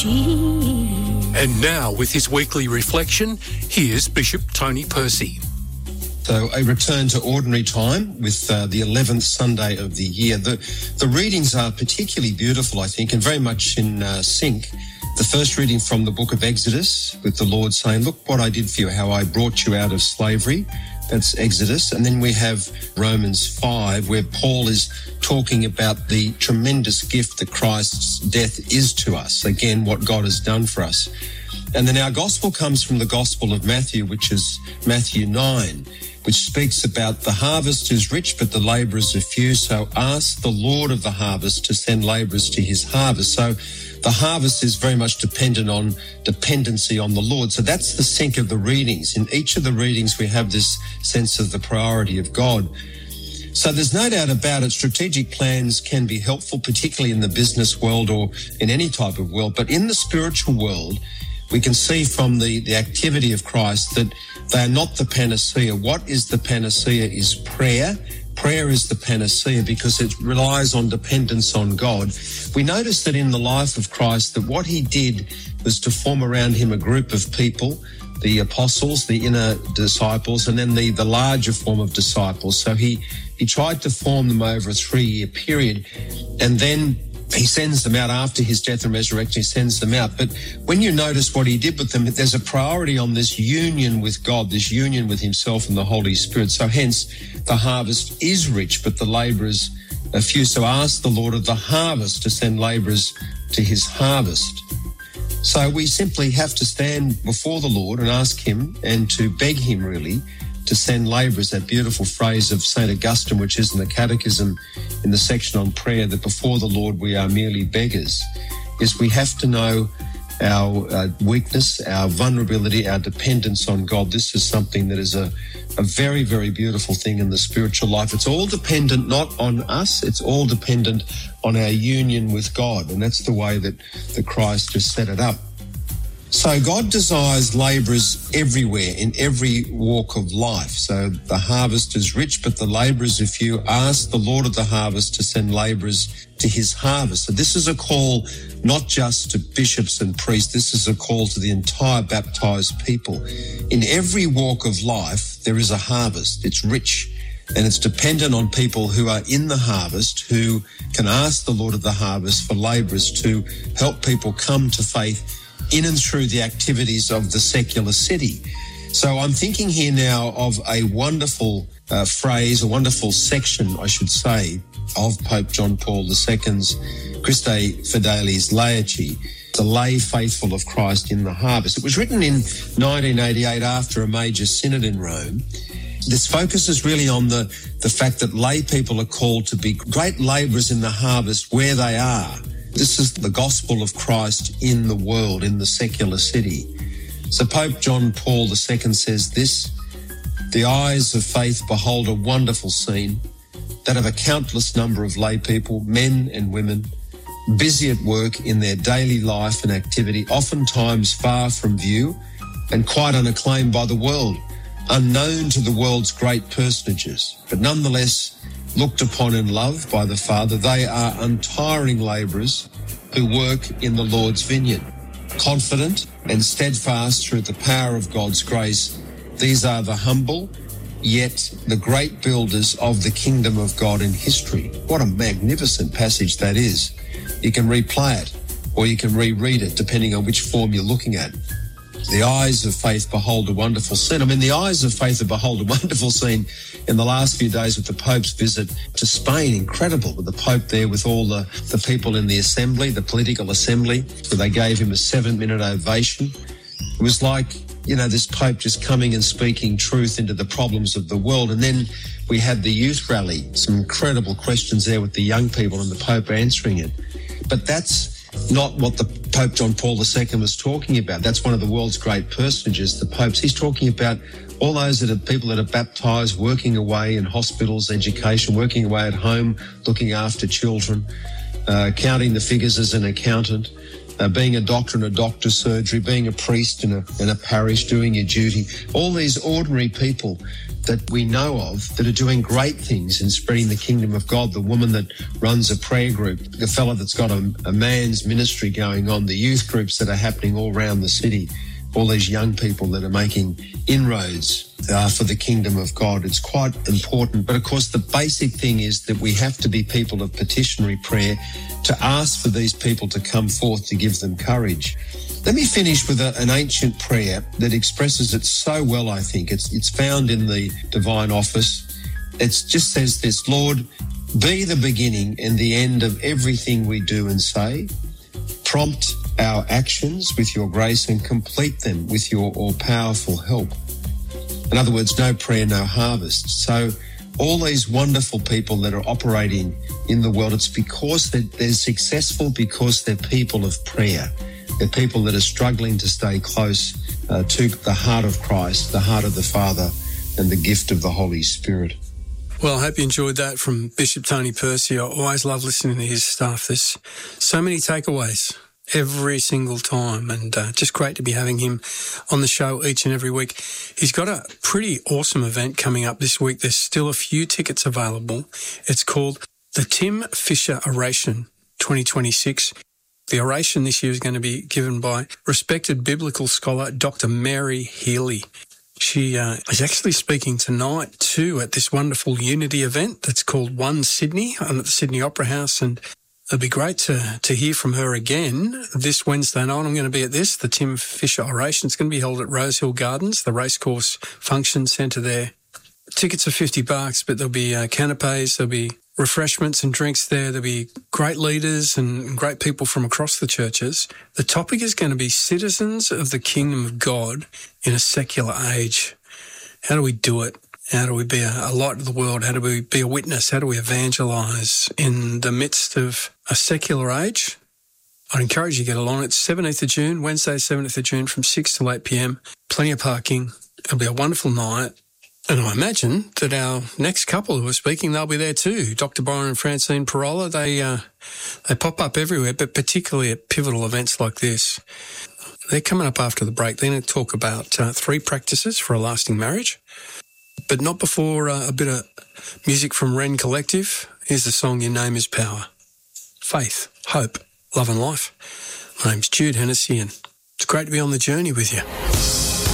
And now, with his weekly reflection, here's Bishop Tony Percy. So a return to ordinary time with the 11th Sunday of the year. The readings are particularly beautiful, I think, and very much in sync. The first reading from the book of Exodus, with the Lord saying, "Look what I did for you, how I brought you out of slavery." That's Exodus. And then we have Romans 5, where Paul is talking about the tremendous gift that Christ's death is to us. Again, what God has done for us. And then our gospel comes from the Gospel of Matthew, which is Matthew 9, which speaks about the harvest is rich, but the labourers are few. So ask the Lord of the harvest to send labourers to his harvest. So the harvest is very much dependent on dependency on the Lord. So that's the sync of the readings. In each of the readings, we have this sense of the priority of God. So there's no doubt about it, strategic plans can be helpful, particularly in the business world or in any type of world. But in the spiritual world, we can see from the activity of Christ that they are not the panacea. What is the panacea is prayer. Prayer is the panacea because it relies on dependence on God. We notice that in the life of Christ that what he did was to form around him a group of people, the apostles, the inner disciples, and then the larger form of disciples. So he tried to form them over a 3-year period, and then he sends them out after his death and resurrection. He sends them out. But when you notice what he did with them, there's a priority on this union with God, this union with himself and the Holy Spirit. So hence, the harvest is rich, but the labourers are few. So ask the Lord of the harvest to send labourers to his harvest. So we simply have to stand before the Lord and ask him and to beg him, really, to send labourers. That beautiful phrase of St. Augustine, which is in the Catechism in the section on prayer, that before the Lord we are merely beggars, is we have to know our weakness, our vulnerability, our dependence on God. This is something that is a very, very beautiful thing in the spiritual life. It's all dependent not on us, it's all dependent on our union with God. And that's the way that Christ has set it up. So God desires labourers everywhere, in every walk of life. So the harvest is rich, but the labourers are few. Ask the Lord of the harvest to send labourers to his harvest. So this is a call not just to bishops and priests. This is a call to the entire baptised people. In every walk of life, there is a harvest. It's rich, and it's dependent on people who are in the harvest, who can ask the Lord of the harvest for labourers to help people come to faith in and through the activities of the secular city. So I'm thinking here now of a wonderful phrase, a wonderful section, I should say, of Pope John Paul II's Christe Fidelis Laity, the lay faithful of Christ in the harvest. It was written in 1988 after a major synod in Rome. This focuses really on the fact that lay people are called to be great labourers in the harvest where they are. This is the gospel of Christ in the world, in the secular city. So Pope John Paul II says this: "The eyes of faith behold a wonderful scene, that of a countless number of lay people, men and women, busy at work in their daily life and activity, oftentimes far from view and quite unacclaimed by the world, unknown to the world's great personages, but nonetheless looked upon in love by the Father. They are untiring labourers who work in the Lord's vineyard. Confident and steadfast through the power of God's grace, these are the humble, yet the great builders of the kingdom of God in history." What a magnificent passage that is. You can replay it or you can reread it, depending on which form you're looking at. The eyes of faith behold a wonderful scene. I mean, the eyes of faith have behold a wonderful scene in the last few days with the Pope's visit to Spain. Incredible, with the Pope there with all the people in the assembly, the political assembly, where they gave him a 7-minute ovation. It was like, this Pope just coming and speaking truth into the problems of the world. And then we had the youth rally, some incredible questions there with the young people and the Pope answering it. But that's not what the Pope John Paul II was talking about. That's one of the world's great personages, the popes. He's talking about all those people that are baptised, working away in hospitals, education, working away at home, looking after children, counting the figures as an accountant, being a doctor in a doctor's surgery, being a priest in a parish, doing your duty. All these ordinary people that we know of that are doing great things in spreading the kingdom of God. The woman that runs a prayer group, the fella that's got a man's ministry going on, the youth groups that are happening all around the city, all these young people that are making inroads for the kingdom of God. It's quite important. But of course, the basic thing is that we have to be people of petitionary prayer to ask for these people to come forth to give them courage. Let me finish with an ancient prayer that expresses it so well, I think. It's found in the Divine Office. It just says this: Lord, be the beginning and the end of everything we do and say. Prompt our actions with your grace and complete them with your all-powerful help. In other words, no prayer, no harvest. So all these wonderful people that are operating in the world, it's because they're successful because they're people of prayer. They're people that are struggling to stay close to the heart of Christ, the heart of the Father, and the gift of the Holy Spirit. Well, I hope you enjoyed that from Bishop Tony Percy. I always love listening to his stuff. There's so many takeaways every single time, and just great to be having him on the show each and every week. He's got a pretty awesome event coming up this week. There's still a few tickets available. It's called the Tim Fisher Oration 2026. The oration this year is going to be given by respected biblical scholar Dr. Mary Healy. She is actually speaking tonight too at this wonderful Unity event that's called One Sydney at the Sydney Opera House, and it'll be great to hear from her again this Wednesday night. I'm going to be at the Tim Fisher Oration. It's going to be held at Rosehill Gardens, the Racecourse Function Centre there. Tickets are $50, but there'll be canapes, there'll be refreshments and drinks there. There'll be great leaders and great people from across the churches. The topic is going to be citizens of the kingdom of God in a secular age. How do we do it? How do we be a light of the world? How do we be a witness? How do we evangelise in the midst of a secular age? I'd encourage you to get along. It's 17th of June, Wednesday, 17th of June from 6 till 8 p.m. Plenty of parking. It'll be a wonderful night. And I imagine that our next couple who are speaking, they'll be there too. Dr. Byron and Francine Parola, they pop up everywhere, but particularly at pivotal events like this. They're coming up after the break. They're going to talk about 3 practices for a lasting marriage, but not before a bit of music from Wren Collective. Here's the song, Your Name is Power. Faith, hope, love and life. My name's Jude Hennessy, and it's great to be on the journey with you.